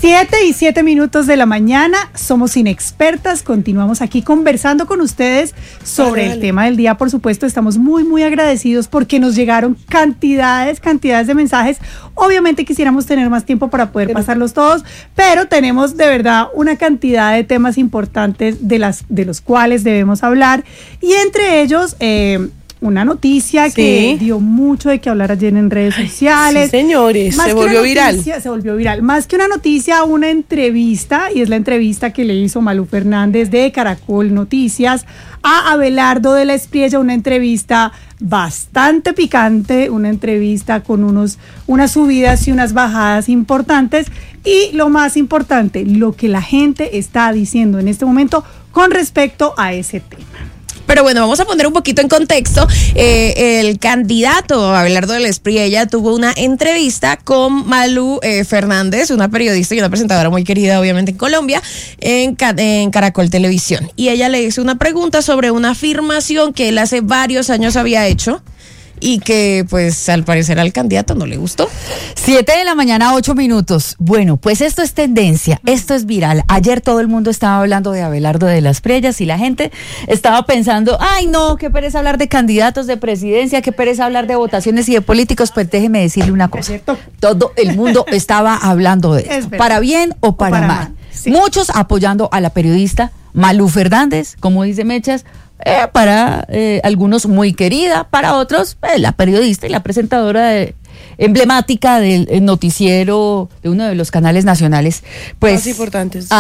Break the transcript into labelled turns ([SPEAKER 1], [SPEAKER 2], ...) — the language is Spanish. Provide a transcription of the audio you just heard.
[SPEAKER 1] 7:07 de la mañana, somos inexpertas, continuamos aquí conversando con ustedes sobre el tema del día. Por supuesto, estamos muy agradecidos porque nos llegaron cantidades de mensajes. Obviamente quisiéramos tener más tiempo para poder pasarlos todos, pero tenemos de verdad una cantidad de temas importantes de los cuales debemos hablar, y entre ellos una noticia que dio mucho de qué hablar ayer en redes sociales.
[SPEAKER 2] Sí, señores, se volvió viral.
[SPEAKER 1] Más que una noticia, una entrevista, y es la entrevista que le hizo Malú Fernández de Caracol Noticias a Abelardo de la Espriella, una entrevista bastante picante, una entrevista con unas subidas y unas bajadas importantes, y lo más importante, lo que la gente está diciendo en este momento con respecto a ese tema.
[SPEAKER 3] Pero bueno, vamos a poner un poquito en contexto. El candidato Abelardo de la Espriella tuvo una entrevista con Malú Fernández, una periodista y una presentadora muy querida, obviamente, en Colombia, en Caracol Televisión. Y ella le hizo una pregunta sobre una afirmación que él hace varios años había hecho y que, pues, al parecer al candidato no le gustó.
[SPEAKER 4] 7:08 a.m. Bueno, pues esto es tendencia, esto es viral. Ayer todo el mundo estaba hablando de Abelardo de la Espriella y la gente estaba pensando, ay no, qué pereza hablar de candidatos de presidencia, qué pereza hablar de votaciones y de políticos. Pues déjeme decirle una cosa, todo el mundo estaba hablando de esto, para bien o para mal. Sí. Muchos apoyando a la periodista Malú Fernández, como dice Mechas, para algunos muy querida, para otros la periodista y la presentadora emblemática del noticiero de uno de los canales nacionales, pues
[SPEAKER 2] más importantes.